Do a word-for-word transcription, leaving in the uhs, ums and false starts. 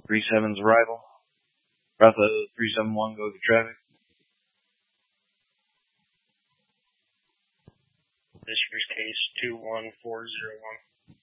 three seven's arrival. Bravo three seven one, go to traffic. This year's case two one four zero one.